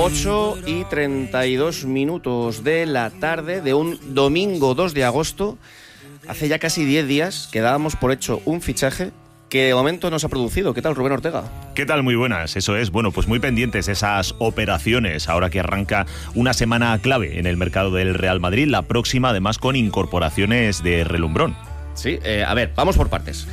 8:32 de la tarde de un domingo 2 de agosto. Hace ya casi 10 días que dábamos por hecho un fichaje que de momento no se ha producido. ¿Qué tal, Rubén Ortega? ¿Qué tal? Muy buenas, eso es. Bueno, pues muy pendientes esas operaciones, ahora que arranca una semana clave en el mercado del Real Madrid, la próxima además con incorporaciones de relumbrón. Sí, a ver, vamos por partes.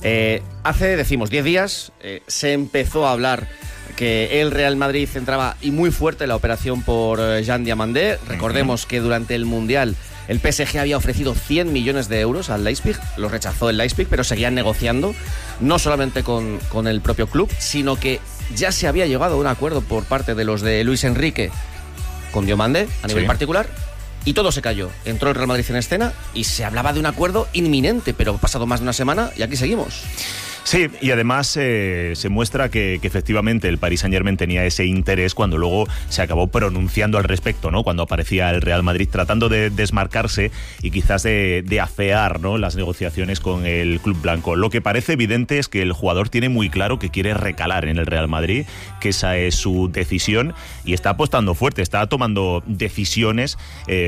Hace, decimos, 10 días se empezó a hablar que el Real Madrid entraba y muy fuerte la operación por Jean Diamandé. Recordemos que durante el Mundial el PSG había ofrecido 100 millones de euros al Leipzig, lo rechazó el Leipzig, pero seguían negociando, no solamente con el propio club, sino que ya se había llegado a un acuerdo por parte de los de Luis Enrique con Diamandé a nivel particular, y todo se cayó. Entró el Real Madrid en escena y se hablaba de un acuerdo inminente, pero ha pasado más de una semana y aquí seguimos. Sí, y además se muestra que efectivamente el Paris Saint-Germain tenía ese interés cuando luego se acabó pronunciando al respecto, ¿no? Cuando aparecía el Real Madrid tratando de desmarcarse y quizás de afear, ¿no?, las negociaciones con el club blanco. Lo que parece evidente es que el jugador tiene muy claro que quiere recalar en el Real Madrid, que esa es su decisión, y está apostando fuerte, está tomando decisiones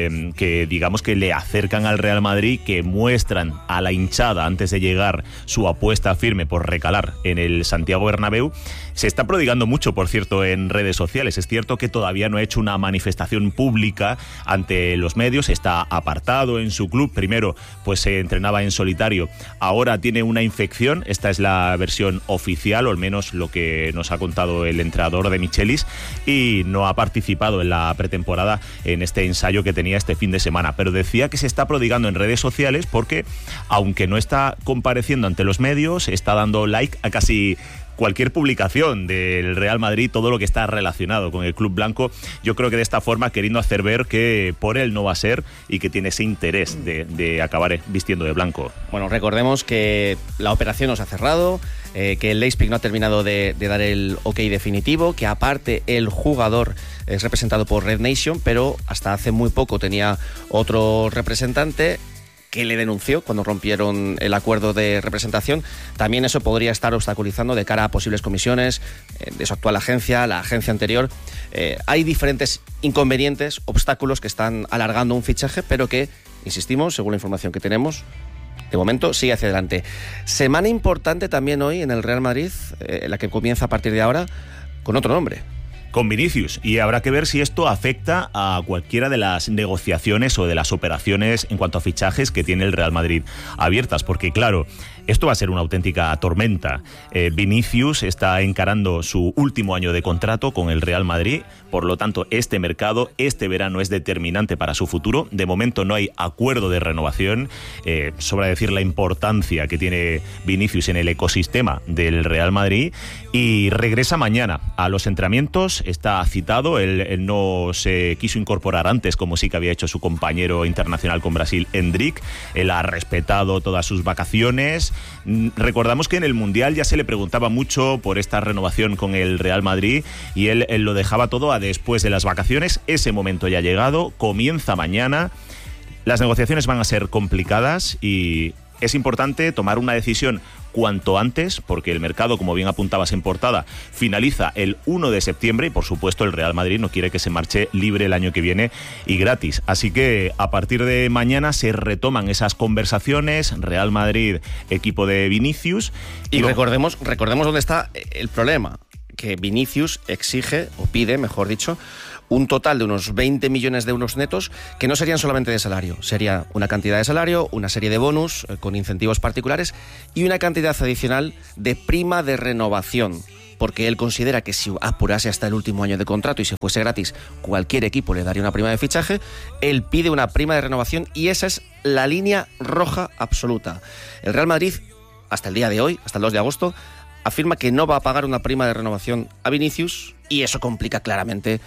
que digamos que le acercan al Real Madrid, que muestran a la hinchada antes de llegar su apuesta firme por recalar en el Santiago Bernabéu. Se está prodigando mucho, por cierto, en redes sociales. Es cierto que todavía no ha hecho una manifestación pública ante los medios, está apartado en su club. Primero, pues se entrenaba en solitario, ahora tiene una infección. Esta es la versión oficial, o al menos lo que nos ha contado el entrenador de Michelis, y no ha participado en la pretemporada en este ensayo que tenía este fin de semana. Pero decía que se está prodigando en redes sociales porque, aunque no está compareciendo ante los medios, está dando like a casi cualquier publicación del Real Madrid, todo lo que está relacionado con el club blanco. Yo creo que de esta forma queriendo hacer ver que por él no va a ser y que tiene ese interés de acabar vistiendo de blanco. Bueno, recordemos que la operación no se ha cerrado, que el Leipzig no ha terminado de dar el ok definitivo, que aparte el jugador es representado por Red Nation, pero hasta hace muy poco tenía otro representante que le denunció cuando rompieron el acuerdo de representación. También eso podría estar obstaculizando de cara a posibles comisiones de su actual agencia, la agencia anterior. Hay diferentes inconvenientes, obstáculos que están alargando un fichaje, pero que, insistimos, según la información que tenemos, de momento sigue hacia adelante. Semana importante también hoy en el Real Madrid, la que comienza a partir de ahora, con otro nombre. Con Vinicius, y habrá que ver si esto afecta a cualquiera de las negociaciones o de las operaciones en cuanto a fichajes que tiene el Real Madrid abiertas, porque claro, esto va a ser una auténtica tormenta. Vinicius está encarando su último año de contrato con el Real Madrid, por lo tanto este mercado, este verano es determinante para su futuro. De momento no hay acuerdo de renovación. Sobra decir la importancia que tiene Vinicius en el ecosistema del Real Madrid, y regresa mañana a los entrenamientos. Está citado, él no se quiso incorporar antes, como sí que había hecho su compañero internacional con Brasil, Endrick. Él ha respetado todas sus vacaciones. Recordamos que en el Mundial ya se le preguntaba mucho por esta renovación con el Real Madrid, y él lo dejaba todo a después de las vacaciones. Ese momento ya ha llegado, comienza mañana. Las negociaciones van a ser complicadas y es importante tomar una decisión cuanto antes, porque el mercado, como bien apuntabas en portada, finaliza el 1 de septiembre y por supuesto el Real Madrid no quiere que se marche libre el año que viene y gratis. Así que a partir de mañana se retoman esas conversaciones, Real Madrid, equipo de Vinicius. Y recordemos dónde está el problema, que Vinicius exige, o pide, mejor dicho, un total de unos 20 millones de euros netos, que no serían solamente de salario, sería una cantidad de salario, una serie de bonus con incentivos particulares y una cantidad adicional de prima de renovación, porque él considera que si apurase hasta el último año de contrato y se fuese gratis, cualquier equipo le daría una prima de fichaje. Él pide una prima de renovación y esa es la línea roja absoluta. El Real Madrid, hasta el día de hoy, hasta el 2 de agosto, afirma que no va a pagar una prima de renovación a Vinicius, y eso complica claramente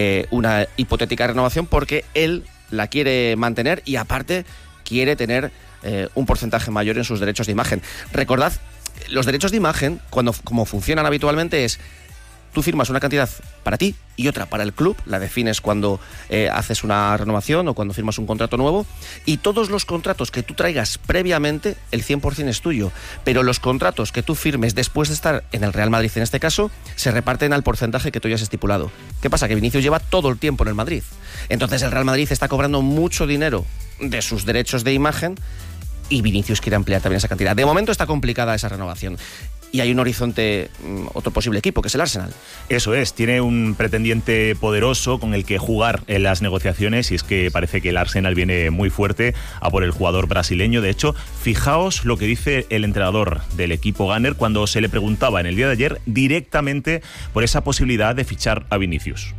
una hipotética renovación, porque él la quiere mantener y aparte quiere tener un porcentaje mayor en sus derechos de imagen. Recordad, los derechos de imagen, como funcionan habitualmente, es Tú firmas una cantidad para ti y otra para el club, la defines cuando haces una renovación o cuando firmas un contrato nuevo, y todos los contratos que tú traigas previamente, el 100% es tuyo, pero los contratos que tú firmes después de estar en el Real Madrid, en este caso, se reparten al porcentaje que tú ya has estipulado. ¿Qué pasa? Que Vinicius lleva todo el tiempo en el Madrid, entonces el Real Madrid está cobrando mucho dinero de sus derechos de imagen y Vinicius quiere ampliar también esa cantidad. De momento está complicada esa renovación. Y hay un horizonte, otro posible equipo, que es el Arsenal. Eso es, tiene un pretendiente poderoso con el que jugar en las negociaciones, y es que parece que el Arsenal viene muy fuerte a por el jugador brasileño. De hecho, fijaos lo que dice el entrenador del equipo Gunner cuando se le preguntaba en el día de ayer directamente por esa posibilidad de fichar a Vinicius.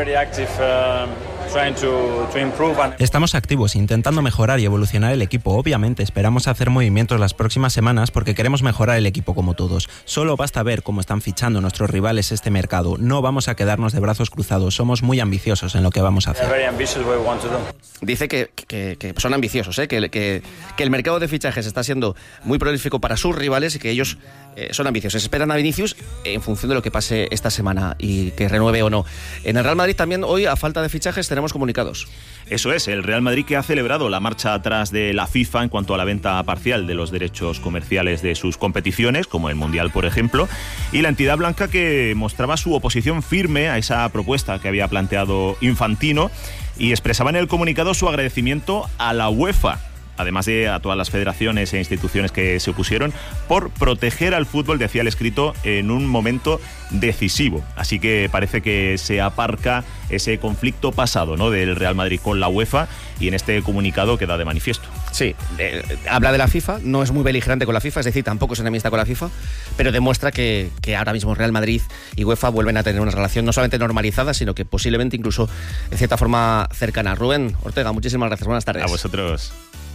Estamos activos, intentando mejorar y evolucionar el equipo. Obviamente esperamos hacer movimientos las próximas semanas porque queremos mejorar el equipo como todos. Solo basta ver cómo están fichando nuestros rivales este mercado. No vamos a quedarnos de brazos cruzados. Somos muy ambiciosos en lo que vamos a hacer. Dice que son ambiciosos, que el mercado de fichajes está siendo muy prolífico para sus rivales y que ellos son ambiciosos. Esperan a Vinicius en función de lo que pase esta semana y que renueve o no. En el Real Madrid también hoy, a falta de fichajes, tenemos comunicados. Eso es, el Real Madrid que ha celebrado la marcha atrás de la FIFA en cuanto a la venta parcial de los derechos comerciales de sus competiciones, como el Mundial, por ejemplo, y la entidad blanca que mostraba su oposición firme a esa propuesta que había planteado Infantino y expresaba en el comunicado su agradecimiento a la UEFA, además de a todas las federaciones e instituciones que se opusieron, por proteger al fútbol, decía el escrito, en un momento decisivo. Así que parece que se aparca ese conflicto pasado, ¿no?, del Real Madrid con la UEFA, y en este comunicado queda de manifiesto. Sí, habla de la FIFA, no es muy beligerante con la FIFA, es decir, tampoco es enemista con la FIFA, pero demuestra que ahora mismo Real Madrid y UEFA vuelven a tener una relación no solamente normalizada, sino que posiblemente incluso en cierta forma cercana. Rubén Ortega, muchísimas gracias, buenas tardes. A vosotros.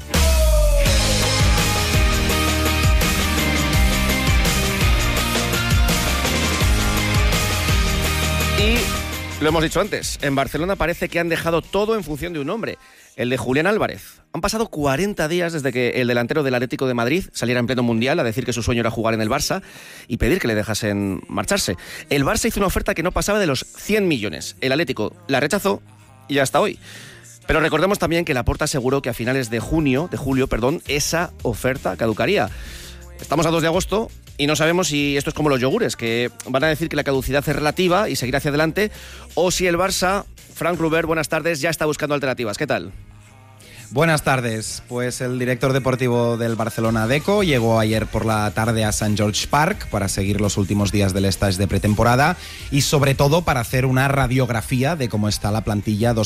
Y lo hemos dicho antes, en Barcelona parece que han dejado todo en función de un nombre, el de Julián Álvarez. Han pasado 40 días desde que el delantero del Atlético de Madrid saliera en pleno Mundial a decir que su sueño era jugar en el Barça y pedir que le dejasen marcharse. El Barça hizo una oferta que no pasaba de los 100 millones. El Atlético la rechazó y hasta hoy. Pero recordemos también que Laporta aseguró que a finales de julio, esa oferta caducaría. Estamos a 2 de agosto y no sabemos si esto es como los yogures, que van a decir que la caducidad es relativa y seguir hacia adelante, o si el Barça, Frank Rubert, buenas tardes, ya está buscando alternativas. ¿Qué tal? Buenas tardes. Pues el director deportivo del Barcelona, Deco, llegó ayer por la tarde a St. George Park para seguir los últimos días del stage de pretemporada y sobre todo para hacer una radiografía de cómo está la plantilla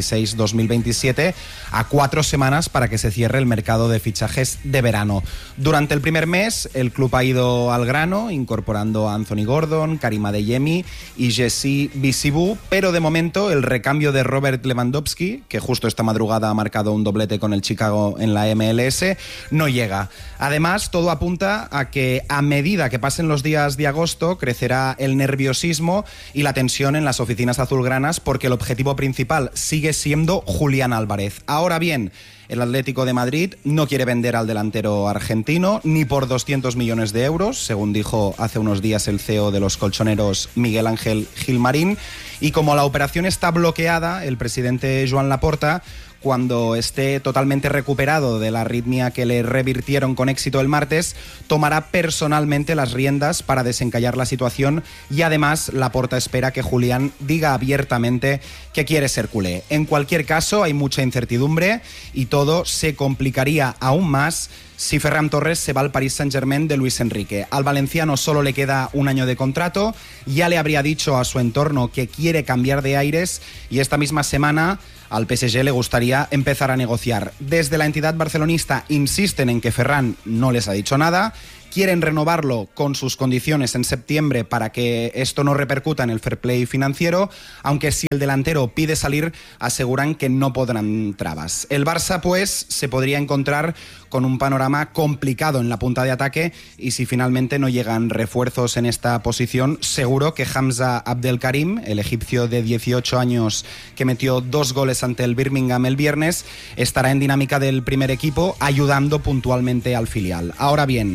2026-2027 a 4 semanas para que se cierre el mercado de fichajes de verano. Durante el primer mes el club ha ido al grano, incorporando a Anthony Gordon, Karim Adeyemi y Jesse Bisibou, pero de momento el recambio de Robert Lewandowski, que justo esta madrugada ha marcado un doblete con el Chicago en la MLS, no llega. Además, todo apunta a que a medida que pasen los días de agosto crecerá el nerviosismo y la tensión en las oficinas azulgranas, porque el objetivo principal sigue siendo Julián Álvarez. Ahora bien, el Atlético de Madrid no quiere vender al delantero argentino ni por 200 millones de euros, según dijo hace unos días el CEO de los colchoneros, Miguel Ángel Gilmarín. Y como la operación está bloqueada, el presidente Joan Laporta, cuando esté totalmente recuperado de la arritmia que le revirtieron con éxito el martes, tomará personalmente las riendas para desencallar la situación, y además Laporta espera que Julián diga abiertamente que quiere ser culé. En cualquier caso, hay mucha incertidumbre y todo se complicaría aún más si Ferran Torres se va al Paris Saint-Germain de Luis Enrique. Al valenciano solo le queda 1 año de contrato, ya le habría dicho a su entorno que quiere cambiar de aires y esta misma semana al PSG le gustaría empezar a negociar. Desde la entidad barcelonista insisten en que Ferran no les ha dicho nada, quieren renovarlo con sus condiciones en septiembre para que esto no repercuta en el fair play financiero, aunque si el delantero pide salir, aseguran que no podrán trabas. El Barça, pues, se podría encontrar con un panorama complicado en la punta de ataque, y si finalmente no llegan refuerzos en esta posición, seguro que Hamza Abdelkarim, el egipcio de 18 años que metió 2 goles ante el Birmingham el viernes, estará en dinámica del primer equipo, ayudando puntualmente al filial. Ahora bien, Abdelkarim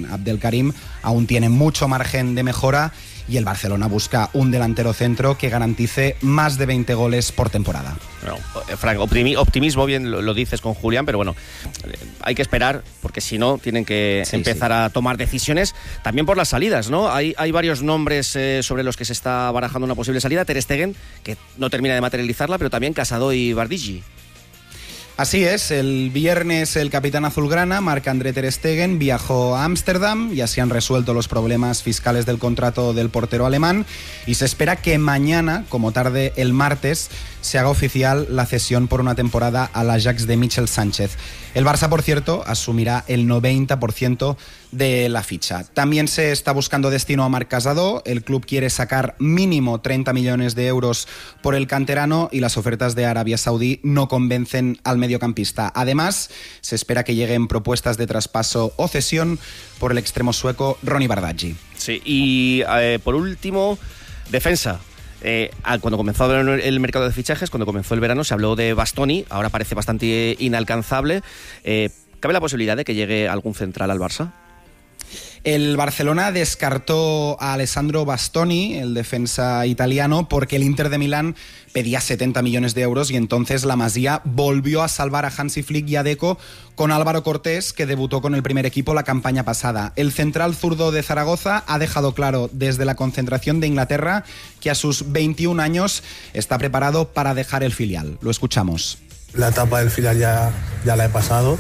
Karim aún tiene mucho margen de mejora y el Barcelona busca un delantero centro que garantice más de 20 goles por temporada. Bueno, Frank, optimismo, bien lo dices con Julián, pero bueno, hay que esperar, porque si no, tienen que empezar a tomar decisiones, también por las salidas, ¿no? Hay varios nombres sobre los que se está barajando una posible salida. Ter Stegen, que no termina de materializarla, pero también Casado y Bardghiji. Así es, el viernes el capitán azulgrana, Marc-André Ter Stegen, viajó a Ámsterdam, ya se han resuelto los problemas fiscales del contrato del portero alemán y se espera que mañana, como tarde el martes, se haga oficial la cesión por una temporada al Ajax de Michel Sánchez. El Barça, por cierto, asumirá el 90% de la ficha. También se está buscando destino a Marc Casado. El club quiere sacar mínimo 30 millones de euros por el canterano y las ofertas de Arabia Saudí no convencen al mediocampista. Además, se espera que lleguen propuestas de traspaso o cesión por el extremo sueco Ronny Bardghiji. Sí, y por último, defensa. Cuando comenzó el mercado de fichajes, cuando comenzó el verano, se habló de Bastoni, ahora parece bastante inalcanzable. ¿Cabe la posibilidad de que llegue algún central al Barça? El Barcelona descartó a Alessandro Bastoni, el defensa italiano, porque el Inter de Milán pedía 70 millones de euros y entonces la Masía volvió a salvar a Hansi Flick y a Deco con Álvaro Cortés, que debutó con el primer equipo la campaña pasada. El central zurdo de Zaragoza ha dejado claro desde la concentración de Inglaterra que a sus 21 años está preparado para dejar el filial. Lo escuchamos. La etapa del filial ya la he pasado.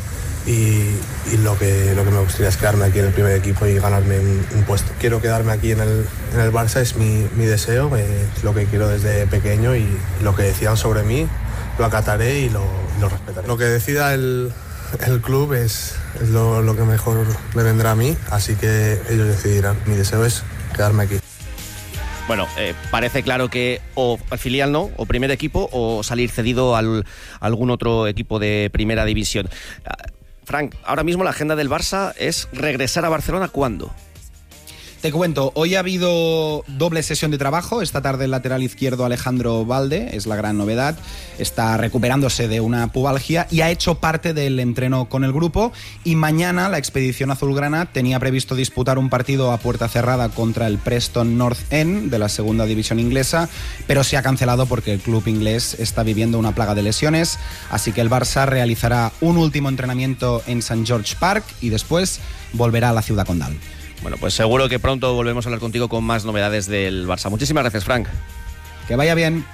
Y lo que me gustaría es quedarme aquí en el primer equipo y ganarme un puesto. Quiero quedarme aquí en el Barça, es mi deseo, lo que quiero desde pequeño y lo que decidan sobre mí lo acataré y lo respetaré. Lo que decida el club es lo que mejor me vendrá a mí, así que ellos decidirán. Mi deseo es quedarme aquí. Bueno, parece claro que o filial no, o primer equipo, o salir cedido a algún otro equipo de primera división. Frank, ahora mismo la agenda del Barça es regresar a Barcelona, ¿cuándo? Te cuento, hoy ha habido doble sesión de trabajo. Esta tarde el lateral izquierdo Alejandro Balde, es la gran novedad, está recuperándose de una pubalgia y ha hecho parte del entreno con el grupo. Y mañana la expedición azulgrana tenía previsto disputar un partido a puerta cerrada contra el Preston North End de la segunda división inglesa, pero se ha cancelado porque el club inglés está viviendo una plaga de lesiones. Así que el Barça realizará un último entrenamiento en St. George Park y después volverá a la Ciudad Condal. Bueno, pues seguro que pronto volvemos a hablar contigo con más novedades del Barça. Muchísimas gracias, Frank. Que vaya bien.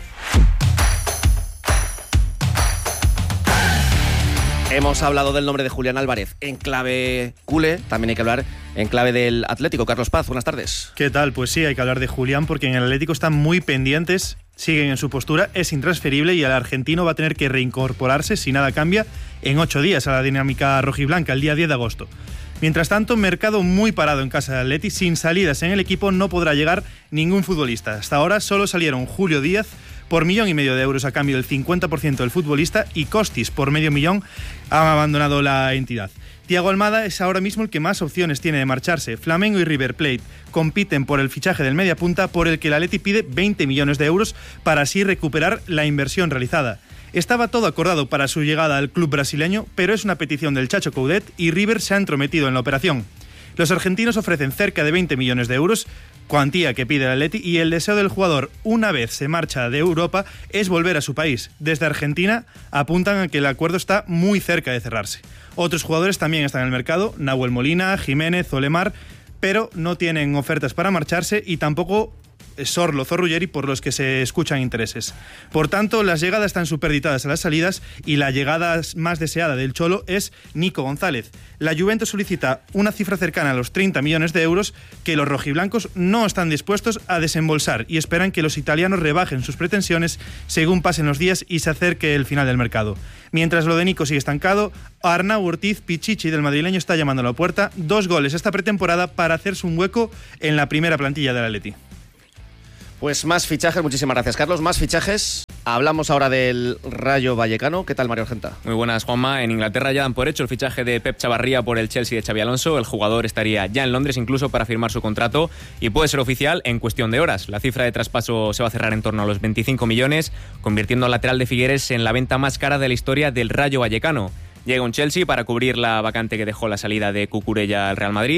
Hemos hablado del nombre de Julián Álvarez en clave culé, también hay que hablar en clave del Atlético. Carlos Paz, buenas tardes. ¿Qué tal? Pues sí, hay que hablar de Julián porque en el Atlético están muy pendientes, siguen en su postura, es intransferible y el argentino va a tener que reincorporarse, si nada cambia, en 8 días a la dinámica rojiblanca, el día 10 de agosto. Mientras tanto, mercado muy parado en casa de Atleti, sin salidas en el equipo no podrá llegar ningún futbolista. Hasta ahora solo salieron Julio Díaz por 1,5 millones de euros a cambio del 50% del futbolista y Costis por 500.000 han abandonado la entidad. Thiago Almada es ahora mismo el que más opciones tiene de marcharse. Flamengo y River Plate compiten por el fichaje del mediapunta por el que el Atleti pide 20 millones de euros para así recuperar la inversión realizada. Estaba todo acordado para su llegada al club brasileño, pero es una petición del Chacho Coudet y River se ha entrometido en la operación. Los argentinos ofrecen cerca de 20 millones de euros, cuantía que pide el Atleti, y el deseo del jugador, una vez se marcha de Europa, es volver a su país. Desde Argentina apuntan a que el acuerdo está muy cerca de cerrarse. Otros jugadores también están en el mercado, Nahuel Molina, Jiménez, Olemar, pero no tienen ofertas para marcharse y tampoco Sorloz o Ruggeri, por los que se escuchan intereses. Por tanto, las llegadas están superditadas a las salidas y la llegada más deseada del Cholo es Nico González. La Juventus solicita una cifra cercana a los 30 millones de euros que los rojiblancos no están dispuestos a desembolsar y esperan que los italianos rebajen sus pretensiones según pasen los días y se acerque el final del mercado. Mientras lo de Nico sigue estancado, Arnau Ortiz Pichichi del madrileño está llamando a la puerta. 2 goles esta pretemporada para hacerse un hueco en la primera plantilla del Atleti. Pues más fichajes, muchísimas gracias, Carlos. Más fichajes. Hablamos ahora del Rayo Vallecano. ¿Qué tal, Mario Argenta? Muy buenas, Juanma. En Inglaterra ya dan por hecho el fichaje de Pep Chavarría por el Chelsea de Xabi Alonso. El jugador estaría ya en Londres incluso para firmar su contrato y puede ser oficial en cuestión de horas. La cifra de traspaso se va a cerrar en torno a los 25 millones, convirtiendo al lateral de Figueres en la venta más cara de la historia del Rayo Vallecano. Llega un Chelsea para cubrir la vacante que dejó la salida de Cucurella al Real Madrid.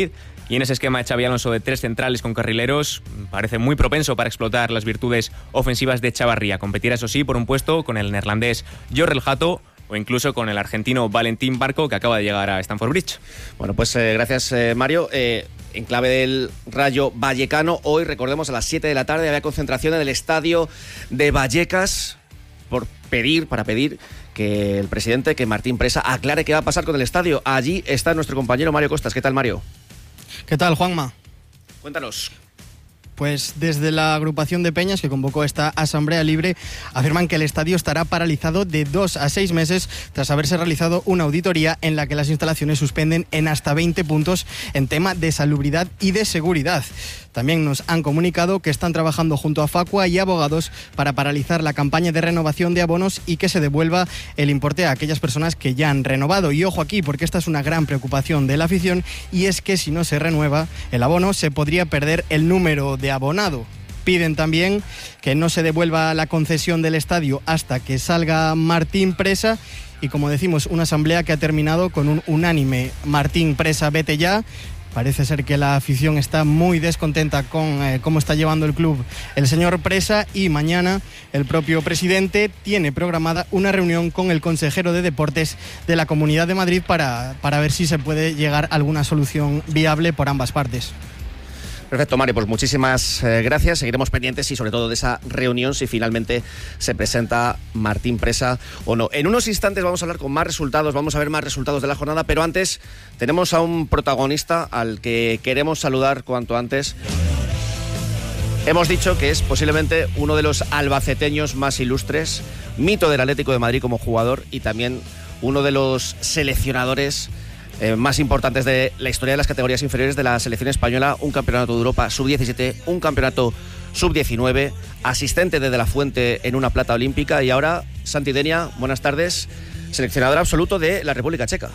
y en ese esquema de Xabi Alonso de 3 centrales con carrileros parece muy propenso para explotar las virtudes ofensivas de Chavarría. Competirá, eso sí, por un puesto con el neerlandés Jorrel Hato o incluso con el argentino Valentín Barco, que acaba de llegar a Stamford Bridge. Bueno, pues gracias, Mario. En clave del Rayo Vallecano, hoy, recordemos, a las 7 de la tarde había concentración en el estadio de Vallecas para pedir que el presidente, que Martín Presa, aclare qué va a pasar con el estadio. Allí está nuestro compañero Mario Costas. ¿Qué tal, Mario? ¿Qué tal, Juanma? Cuéntanos. Pues desde la agrupación de peñas que convocó esta asamblea libre afirman que el estadio estará paralizado de 2 a 6 meses tras haberse realizado una auditoría en la que las instalaciones suspenden en hasta 20 puntos en tema de salubridad y de seguridad. También nos han comunicado que están trabajando junto a Facua y abogados para paralizar la campaña de renovación de abonos y que se devuelva el importe a aquellas personas que ya han renovado. Y ojo aquí, porque esta es una gran preocupación de la afición, y es que si no se renueva el abono se podría perder el número de abonado. Piden también que no se devuelva la concesión del estadio hasta que salga Martín Presa. Y como decimos, una asamblea que ha terminado con un unánime Martín Presa, vete ya. Parece ser que la afición está muy descontenta con cómo está llevando el club el señor Presa, y mañana el propio presidente tiene programada una reunión con el consejero de Deportes de la Comunidad de Madrid para ver si se puede llegar a alguna solución viable por ambas partes. Perfecto, Mario, pues muchísimas gracias. Seguiremos pendientes y sobre todo de esa reunión, si finalmente se presenta Martín Presa o no. En unos instantes vamos a hablar con más resultados, vamos a ver más resultados de la jornada, pero antes tenemos a un protagonista al que queremos saludar cuanto antes. Hemos dicho que es posiblemente uno de los albaceteños más ilustres, mito del Atlético de Madrid como jugador y también uno de los seleccionadores más importantes de la historia de las categorías inferiores de la selección española. Un campeonato de Europa sub-17, un campeonato sub-19, asistente de De La Fuente en una plata olímpica, y ahora Santi Denia, buenas tardes, seleccionador absoluto de la República Checa.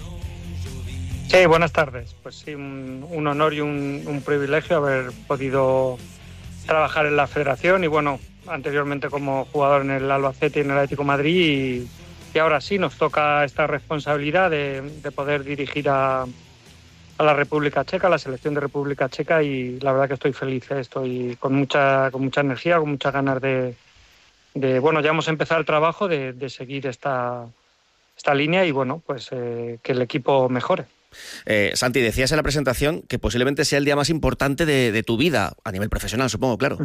Sí, buenas tardes. Pues sí, un honor y un privilegio haber podido trabajar en la federación y bueno, anteriormente como jugador en el Albacete y en el Atlético de Madrid, y ahora sí nos toca esta responsabilidad de poder dirigir a la República Checa, a la selección de República Checa, y la verdad que estoy feliz, estoy con mucha energía, con muchas ganas de bueno, ya hemos empezado el trabajo de seguir esta línea y bueno, pues que el equipo mejore. Santi, decías en la presentación que posiblemente sea el día más importante de tu vida, a nivel profesional, supongo, claro.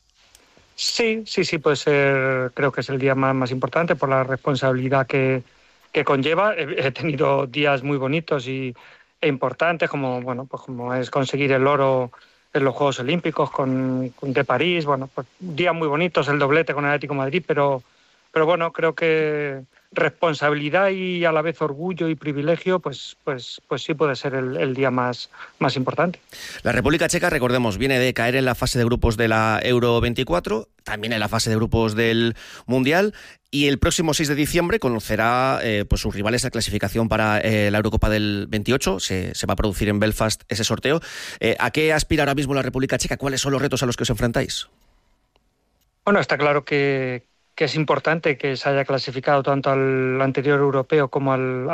Sí, puede ser, creo que es el día más importante por la responsabilidad que conlleva. He tenido días muy bonitos e importantes, como bueno, pues como es conseguir el oro en los Juegos Olímpicos de París, bueno, pues días muy bonitos, el doblete con el Atlético de Madrid, pero bueno, creo que responsabilidad y a la vez orgullo y privilegio, pues sí puede ser el día más importante. La República Checa, recordemos, viene de caer en la fase de grupos de la Euro 24, también en la fase de grupos del Mundial, y el próximo 6 de diciembre conocerá pues sus rivales de clasificación para la Eurocopa del 28. Se va a producir en Belfast ese sorteo. ¿A qué aspira ahora mismo la República Checa? ¿Cuáles son los retos a los que os enfrentáis? Bueno, está claro que es importante que se haya clasificado tanto al anterior europeo como iba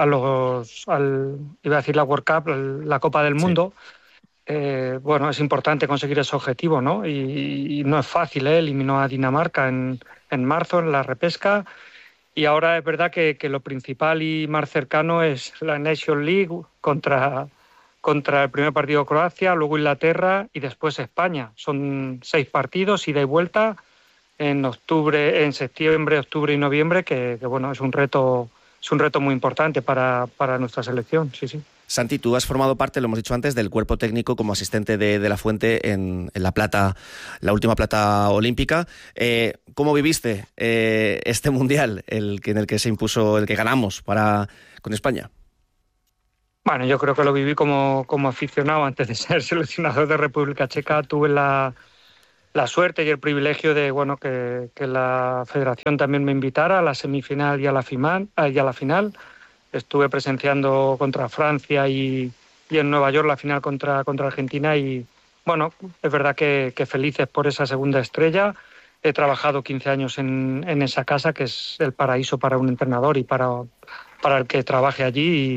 a decir la World Cup, la Copa del Mundo. Sí. Bueno, es importante conseguir ese objetivo, ¿no? Y no es fácil, eliminó a Dinamarca en marzo en la repesca, y ahora es verdad que lo principal y más cercano es la Nations League contra el primer partido Croacia, luego Inglaterra y después España. Son 6 partidos, ida y vuelta, en septiembre, octubre y noviembre, que bueno, es un reto muy importante para nuestra selección, sí. Santi, tú has formado parte, lo hemos dicho antes, del cuerpo técnico como asistente de La Fuente en la última plata olímpica. ¿Cómo viviste este mundial, en el que se impuso, el que ganamos con España? Bueno, yo creo que lo viví como aficionado antes de ser seleccionador de República Checa. Tuve la suerte y el privilegio de bueno que la federación también me invitara a la semifinal y a la final. Estuve presenciando contra Francia y en Nueva York la final contra Argentina, y bueno, es verdad que felices por esa segunda estrella. He trabajado 15 años en esa casa, que es el paraíso para un entrenador y para el que trabaje allí,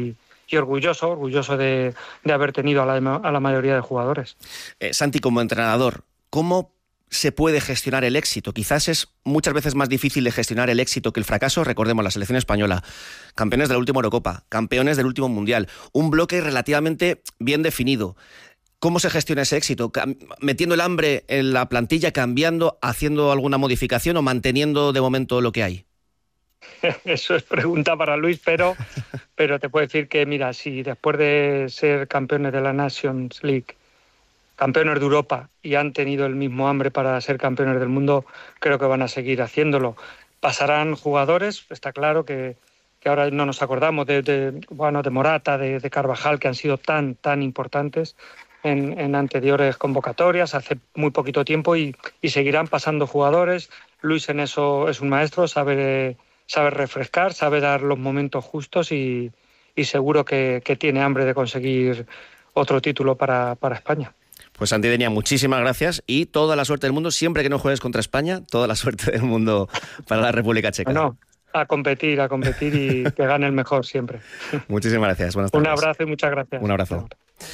orgulloso de haber tenido a la mayoría de jugadores. Santi, como entrenador, ¿cómo se puede gestionar el éxito? Quizás es muchas veces más difícil de gestionar el éxito que el fracaso. Recordemos la selección española, campeones de la última Eurocopa, campeones del último Mundial, un bloque relativamente bien definido. ¿Cómo se gestiona ese éxito? ¿Metiendo el hambre en la plantilla, cambiando, haciendo alguna modificación o manteniendo de momento lo que hay? Eso es pregunta para Luis, pero te puedo decir que, mira, si después de ser campeones de la Nations League, campeones de Europa, y han tenido el mismo hambre para ser campeones del mundo, creo que van a seguir haciéndolo. Pasarán jugadores, está claro que ahora no nos acordamos de Morata, de Carvajal, que han sido tan importantes en anteriores convocatorias, hace muy poquito tiempo, y seguirán pasando jugadores. Luis en eso es un maestro, sabe refrescar, sabe dar los momentos justos y seguro que tiene hambre de conseguir otro título para España. Pues Santi Denia, muchísimas gracias y toda la suerte del mundo, siempre que no juegues contra España, toda la suerte del mundo para la República Checa. Bueno, a competir y que gane el mejor siempre. Muchísimas gracias, buenas tardes. Un abrazo y muchas gracias. Un abrazo.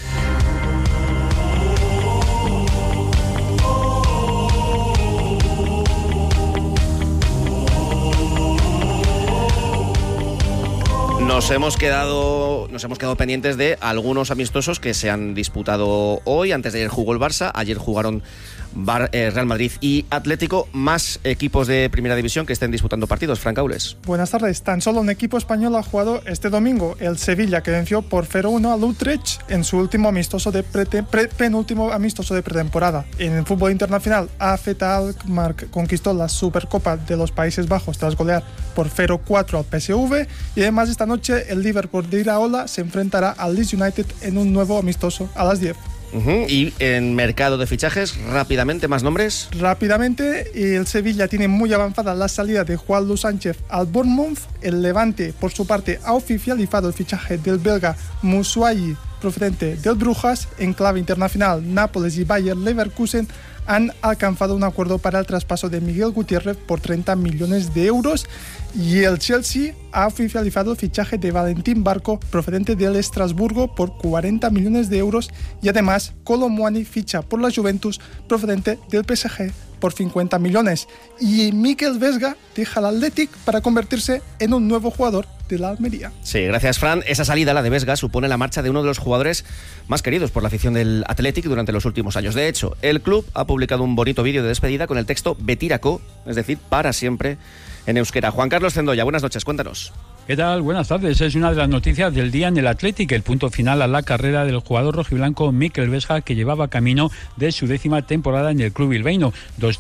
Nos hemos quedado pendientes de algunos amistosos que se han disputado hoy. Antes de ayer jugó el Barça, ayer jugaron Real Madrid y Atlético, más equipos de primera división que estén disputando partidos. Frank Aules. Buenas tardes. Tan solo un equipo español ha jugado este domingo, el Sevilla, que venció por 0-1 al Utrecht en su último amistoso penúltimo amistoso de pretemporada. En el fútbol internacional, AZ Alkmaar conquistó la Supercopa de los Países Bajos tras golear por 0-4 al PSV, y además esta noche el Liverpool de Iraola se enfrentará al Leeds United en un nuevo amistoso a las 10. Y en mercado de fichajes, rápidamente, más nombres. Rápidamente, el Sevilla tiene muy avanzada la salida de Juan Luis Sánchez al Bournemouth. El Levante, por su parte, ha oficializado el fichaje del belga Moussouayi, procedente del Brujas. En clave internacional, Nápoles y Bayer Leverkusen han alcanzado un acuerdo para el traspaso de Miguel Gutiérrez por 30 millones de euros. Y el Chelsea ha oficializado el fichaje de Valentín Barco, procedente del Estrasburgo, por 40 millones de euros. Y además, Kolo Muani ficha por la Juventus, procedente del PSG, por 50 millones. Y Mikel Vesga deja al Athletic para convertirse en un nuevo jugador de la Almería. Sí, gracias, Fran. Esa salida, la de Vesga, supone la marcha de uno de los jugadores más queridos por la afición del Athletic durante los últimos años. De hecho, el club ha publicado un bonito vídeo de despedida con el texto Betirako, es decir, para siempre, en euskera. Juan Carlos Cendoya, buenas noches, cuéntanos. ¿Qué tal? Buenas tardes. Es una de las noticias del día en el Athletic, el punto final a la carrera del jugador rojiblanco Mikel Vesga, que llevaba camino de su 10ª temporada en el club bilbaíno.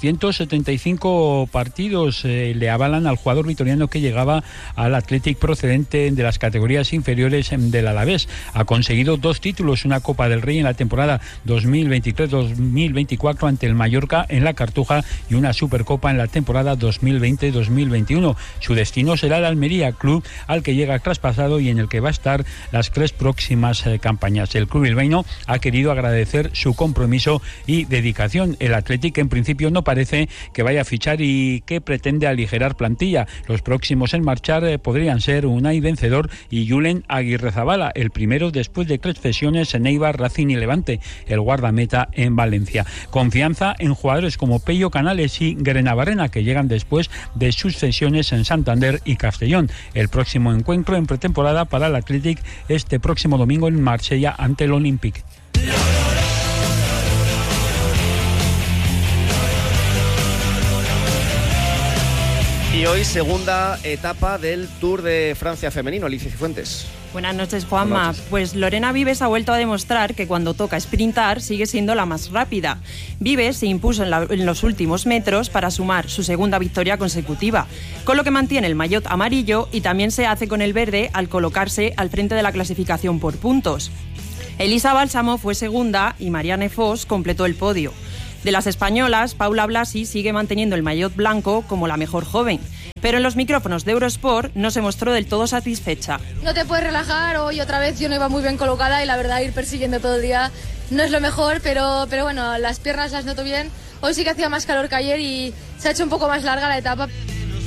275 partidos le avalan al jugador vitoriano, que llegaba al Athletic procedente de las categorías inferiores del Alavés. Ha conseguido 2 títulos, una Copa del Rey en la temporada 2023-2024 ante el Mallorca en la Cartuja y una Supercopa en la temporada 2020-2021. Su destino será el Almería, club al que llega traspasado y en el que va a estar las 3 próximas campañas. El club bilbaíno ha querido agradecer su compromiso y dedicación. El Athletic en principio no parece que vaya a fichar y que pretende aligerar plantilla. Los próximos en marchar podrían ser Unai Vencedor y Julen Aguirrezabala, el primero después de 3 cesiones en Eibar, Racing y Levante, el guardameta en Valencia. Confianza en jugadores como Pello Canales y Grenabarrena, que llegan después de sus cesiones en Santander y Castellón. El próximo encuentro en pretemporada para el Athletic este próximo domingo en Marsella ante el Olympique. Y hoy segunda etapa del Tour de Francia femenino. Alicia Cifuentes. Buenas noches, Juanma. Buenas noches. Pues Lorena Vives ha vuelto a demostrar que cuando toca sprintar sigue siendo la más rápida. Vives se impuso en los últimos metros para sumar su segunda victoria consecutiva, con lo que mantiene el maillot amarillo y también se hace con el verde al colocarse al frente de la clasificación por puntos. Elisa Bálsamo fue segunda y Marianne Vos completó el podio. De las españolas, Paula Blasi sigue manteniendo el maillot blanco como la mejor joven, pero en los micrófonos de Eurosport no se mostró del todo satisfecha. No te puedes relajar, hoy otra vez yo no iba muy bien colocada y la verdad ir persiguiendo todo el día no es lo mejor, pero bueno, las piernas las noto bien. Hoy sí que hacía más calor que ayer y se ha hecho un poco más larga la etapa.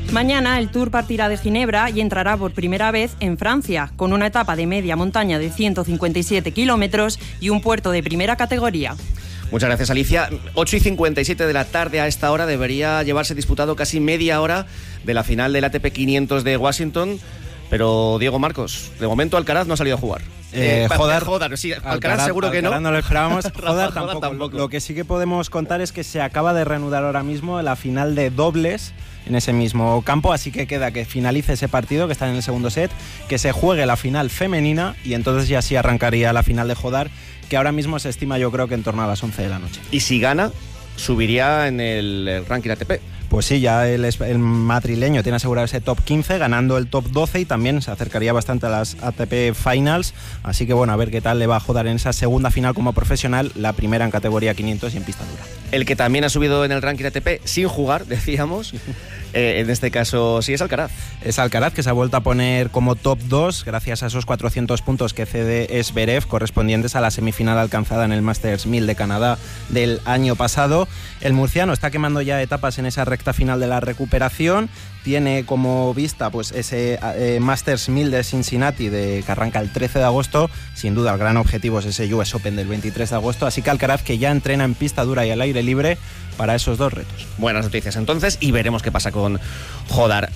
Mañana el Tour partirá de Ginebra y entrará por primera vez en Francia, con una etapa de media montaña de 157 kilómetros y un puerto de primera categoría. Muchas gracias, Alicia. 8:57 de la tarde a esta hora debería llevarse disputado casi media hora de la final del ATP 500 de Washington. Pero, Diego Marcos, de momento Alcaraz no ha salido a jugar. Joder, sí, Alcaraz seguro que no. Alcaraz no lo esperábamos. Joder, tampoco. Lo que sí que podemos contar es que se acaba de reanudar ahora mismo la final de dobles en ese mismo campo, así que queda que finalice ese partido, que está en el segundo set, que se juegue la final femenina y entonces ya sí arrancaría la final de Jodar, que ahora mismo se estima, yo creo que en torno a las 11 de la noche. Y si gana, subiría en el ranking ATP. Pues sí, ya el madrileño tiene asegurado ese top 15, ganando el top 12 y también se acercaría bastante a las ATP Finals. Así que bueno, a ver qué tal le va a Jodar en esa segunda final como profesional, la primera en categoría 500 y en pista dura. El que también ha subido en el ranking ATP sin jugar, decíamos, en este caso sí es Alcaraz. Es Alcaraz, que se ha vuelto a poner como top 2 gracias a esos 400 puntos que cede Zverev, correspondientes a la semifinal alcanzada en el Masters 1000 de Canadá del año pasado. El murciano está quemando ya etapas en esa recta final de la recuperación. Tiene como vista pues ese Masters 1000 de Cincinnati que arranca el 13 de agosto. Sin duda el gran objetivo es ese US Open del 23 de agosto. Así que Alcaraz, que ya entrena en pista dura y al aire libre para esos dos retos. Buenas noticias entonces, y veremos qué pasa con Jodar.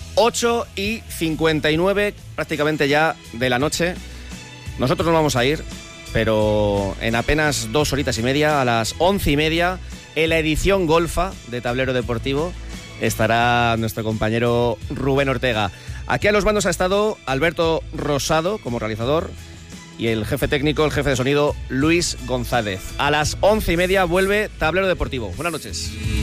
8:59 prácticamente ya de la noche. Nosotros nos vamos a ir, pero en apenas 2 horitas y media, a las 11:30, en la edición golfa de Tablero Deportivo, estará nuestro compañero Rubén Ortega. Aquí a los mandos ha estado Alberto Rosado como realizador y el jefe técnico, el jefe de sonido, Luis González. A las 11:30 vuelve Tablero Deportivo. Buenas noches.